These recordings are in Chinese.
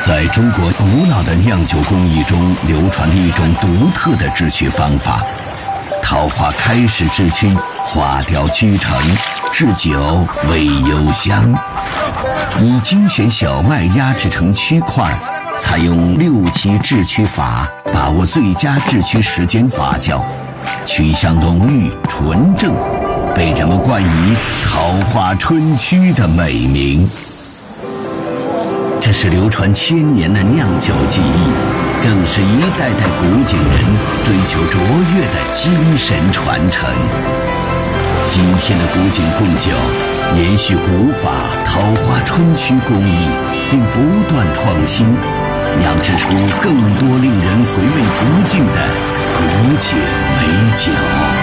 在中国古老的酿酒工艺中流传着一种独特的制曲方法。桃花开始制曲，花雕曲成，制酒味幽香。以精选小麦压制成曲块，采用6期制曲法，把握最佳制曲时间发酵，曲香浓郁纯正，被人们冠以桃花春曲的美名。这是流传千年的酿酒技艺，更是一代代古井人追求卓越的精神传承。今天的古井贡酒延续古法桃花春曲工艺，并不断创新，酿制出更多令人回味不尽的古井美酒。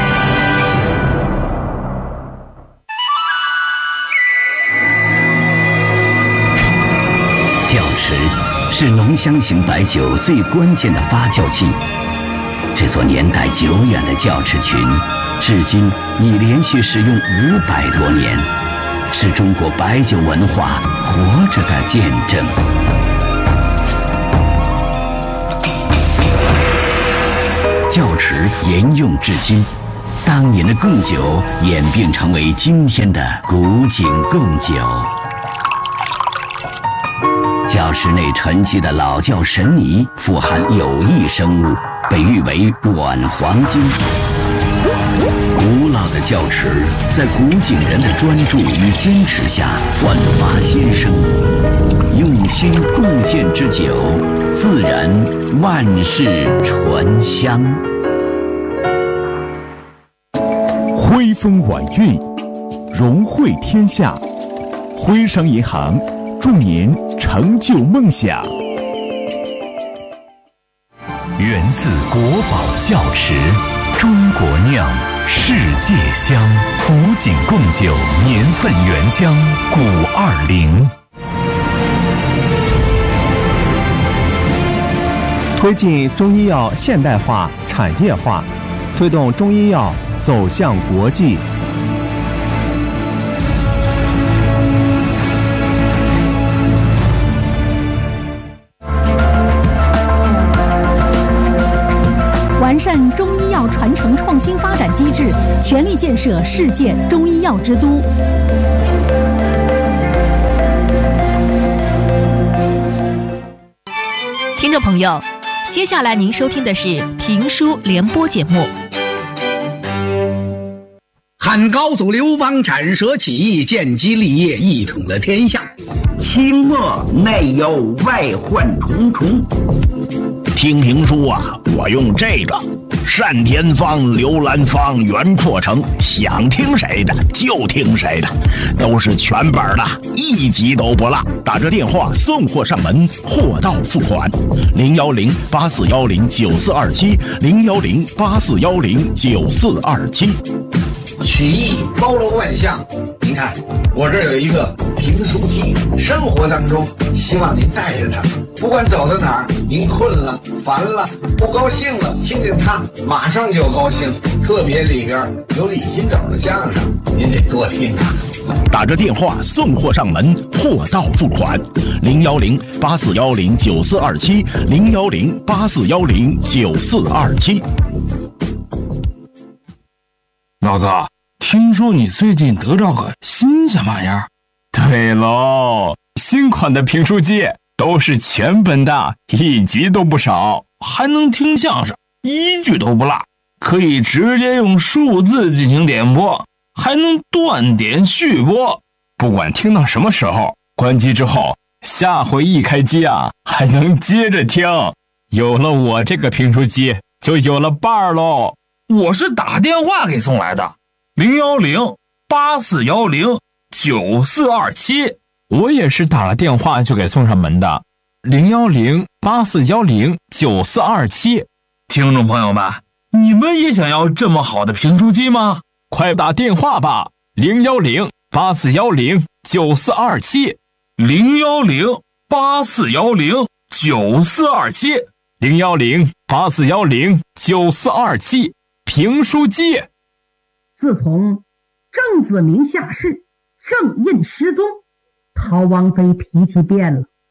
窖池是浓香型白酒最关键的发酵器。这座年代久远的窖池群，至今已连续使用500多年，是中国白酒文化活着的见证。窖池沿用至今，当年的贡酒演变成为今天的古井贡酒。窖池内沉积的老窖神泥富含有益生物，被誉为软黄金。古老的窖池在古井人的专注与坚持下焕发新生，用心贡献之酒，自然万世醇香。 徽风晚韵，荣汇天下。徽商银行祝您成就梦想。 源自国宝窖池，中国酿，世界香。古井贡酒年份原浆520。 推进中医药现代化、产业化，推动中医药走向国际。 完善中医药传承创新发展机制，全力建设世界中医药之都。 听众朋友，接下来您收听的是评书联播节目。 汉高祖刘邦斩蛇起义，建基立业，一统了天下。 清末内忧外患重重。 听评书啊，我用这个单田芳、刘兰芳、袁阔成，想听谁的就听谁的，都是全本的，一集都不落。打着电话送货上门，货到付款。010-8410-9427，010-8410-9427。 曲艺包罗万象，您看我这儿有一个评书机，生活当中希望您带着它，不管走到哪儿，您困了、烦了、不高兴了，听见它马上就高兴。特别里边有李金斗的相声，您得多听啊。 打着电话送货上门，货到付款。010-8410-9427，010-8410-9427。 老哥，听说你最近得着个新鲜玩意儿？ 对喽，新款的评书机都是全本的，一集都不少， 还能听相声，一句都不落，可以直接用数字进行点播，还能断点续播， 不管听到什么时候，关机之后，下回一开机啊，还能接着听。有了我这个评书机，就有了伴儿喽。 我是打电话给送来的，010-8410-9427。 我也是打了电话就给送上门的，010-8410-9427。 听众朋友们，你们也想要这么好的评书机吗？ 快打电话吧，010-8410-9427。 010-8410-9427。 010-8410-9427。评书机。 自从郑子明下世，正印失踪，陶王妃脾气变了，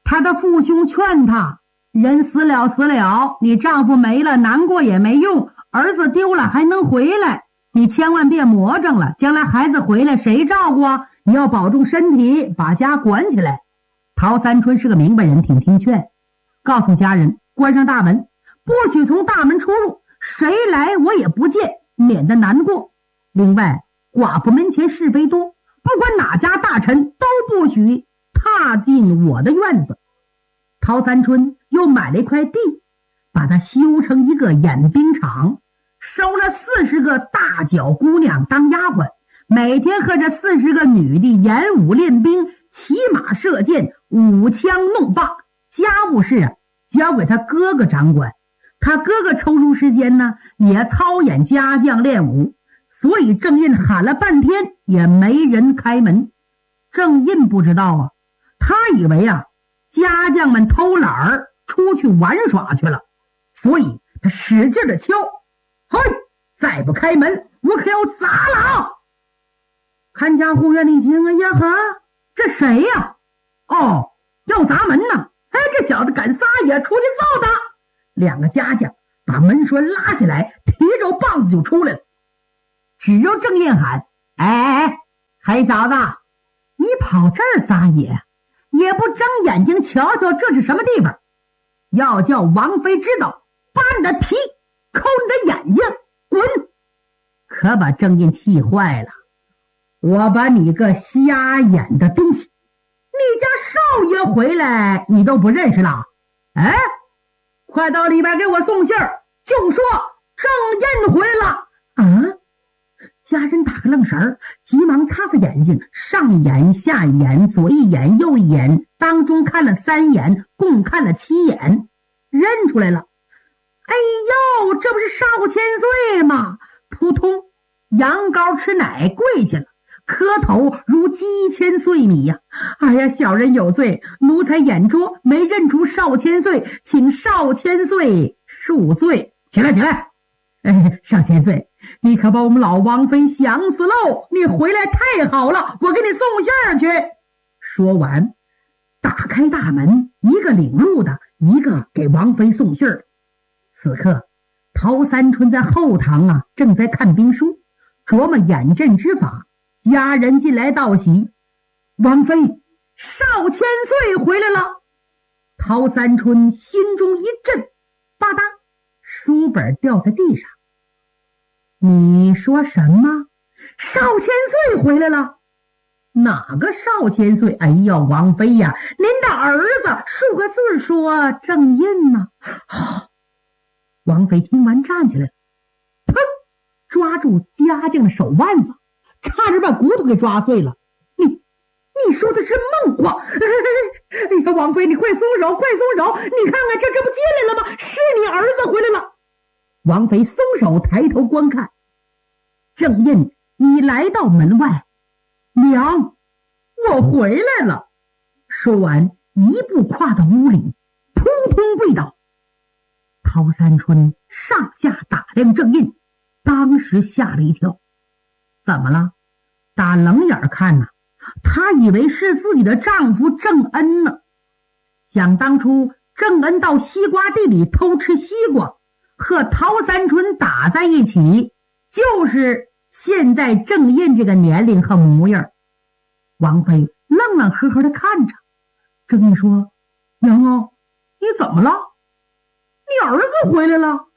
他的父兄劝他，人死了，你丈夫没了，难过也没用，儿子丢了还能回来，你千万别魔怔了，将来孩子回来谁照顾啊？你要保重身体，把家管起来。陶三春是个明白人，挺听劝，告诉家人关上大门，不许从大门出入，谁来我也不见，免得难过。另外，寡妇门前是非多，不管哪家大臣都不许踏进我的院子。陶三春又买了一块地，把它修成一个演兵场，收了40个大脚姑娘当丫鬟，每天和这40个女的演武练兵，骑马射箭，舞枪弄棒。家务事交给他哥哥掌管，他哥哥抽出时间呢，也操演家将练武。所以郑印喊了半天也没人开门。郑印不知道啊，他以为家将们偷懒儿出去玩耍去了，所以他使劲的敲，嘿，再不开门我可要砸了。看家护院里一听，哎呀哈，这谁呀？哦，要砸门呢。哎，这小子敢撒野，出去揍他。2个家将把门栓拉起来，提着棒子就出来了，只有郑印喊，哎，黑小子，你跑这儿撒野，也不睁眼睛瞧瞧这是什么地方，要叫王妃知道，扒你的皮，抠你的眼睛，滚！可把郑印气坏了，我把你个瞎眼的东西，你家少爷回来你都不认识了？哎，快到里边给我送信儿，就说郑印回来了。啊！家人打个愣神儿，急忙擦擦眼睛，上一眼下一眼，左一眼右一眼，当中看了3眼，共看了7眼，认出来了。哎呦，这不是少千岁吗？扑通，羊羔吃奶跪下了，磕头如鸡千岁米呀！哎呀，小人有罪，奴才眼拙，没认出少千岁，请少千岁恕罪。起来起来！哎，少千岁，你可把我们老王妃想死喽！你回来太好了，我给你送信儿去。说完，打开大门，一个领路的，一个给王妃送信儿。此刻，陶三春在后堂正在看兵书，琢磨演阵之法。家人进来道喜，王妃，少千岁回来了。陶三春心中一震，吧嗒，书本掉在地上。你说什么？少千岁回来了？哪个少千岁？哎呀，王妃呀，您的儿子数个字说郑印呢。王妃听完站起来，砰，抓住家将的手腕子，差点把骨头给抓碎了。你说的是梦话？哎呀，王妃，你快松手，快松手！你看看这不进来了吗？是你儿子回来了。王妃松手，抬头观看，郑印已来到门外。娘，我回来了。说完，一步跨到屋里，扑通跪倒。陶三春上下打量郑印，当时吓了一跳。怎么了？打冷眼看呢，她以为是自己的丈夫郑恩呢。想当初郑恩到西瓜地里偷吃西瓜，和陶三春打在一起，就是现在郑印这个年龄和模样。王妃愣愣呵呵地看着郑印说，娘啊，你怎么了？你儿子回来了。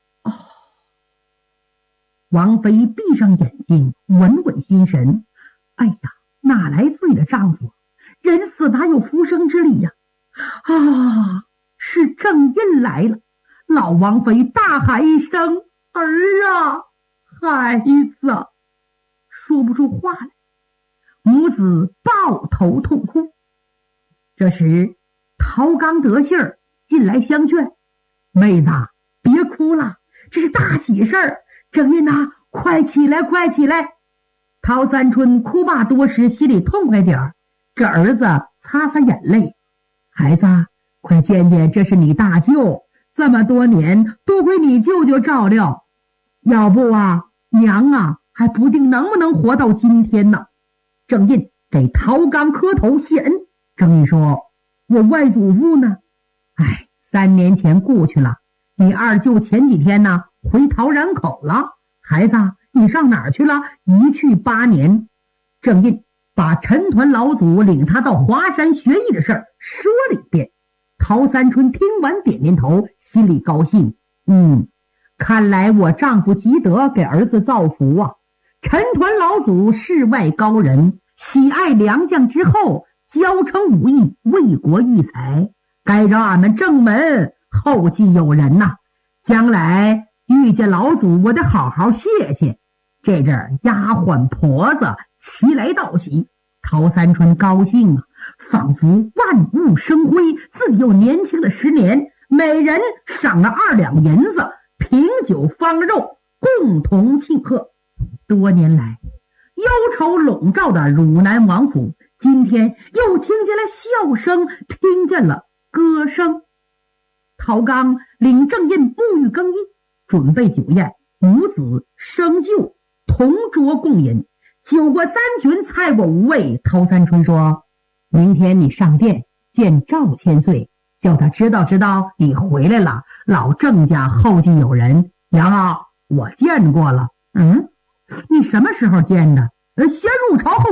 王妃闭上眼睛，稳稳心神。哎呀，哪来自己的丈夫？人死哪有复生之理呀？是郑印来了。老王妃大喊一声，儿啊，孩子！说不出话来，母子抱头痛哭。这时陶刚得信儿进来相劝，妹子别哭了，这是大喜事儿。郑印快起来，快起来！陶三春哭罢多时，心里痛快点儿，给儿子擦擦眼泪。孩子，快见见，这是你大舅，这么多年多亏你舅舅照料，要不娘还不定能不能活到今天呢。郑印给陶刚磕头谢恩。郑印说， 我外祖父呢？哎，3年前过去了。你二舅前几天呢回陶然口了。孩子，你上哪儿去了？一去8年。郑印把陈团老祖领他到华山学艺的事儿说了一遍。陶三春听完点点头，心里高兴。看来我丈夫积德给儿子造福啊。陈团老祖世外高人，喜爱良将之后，教成武艺，为国育才，该让俺们正门后继有人呐。将来遇见老祖，我得好好谢谢。这阵丫鬟婆子齐来道喜，陶三春高兴啊，仿佛万物生辉，自己又年轻了10年。每人赏了2两银子，品酒方肉，共同庆贺。多年来忧愁笼罩的汝南王府，今天又听见了笑声，听见了歌声。陶刚领郑印沐浴更衣，准备酒宴，母子生就，同桌共饮。酒过3巡，菜过5味。陶三春说：明天你上殿见赵千岁，叫他知道你回来了，老郑家后继有人。娘啊，我见过了。你什么时候见的？先入朝后